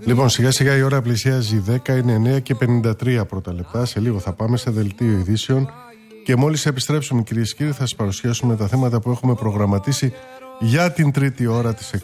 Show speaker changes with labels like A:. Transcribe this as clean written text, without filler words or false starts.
A: Λοιπόν, σιγά σιγά η ώρα πλησιάζει 10, είναι 9 και 53 πρώτα λεπτά. Σε λίγο θα πάμε σε δελτίο ειδήσεων και μόλις επιστρέψουμε, κυρίες και κύριοι, θα σας παρουσιάσουμε τα θέματα που έχουμε προγραμματίσει για την τρίτη ώρα της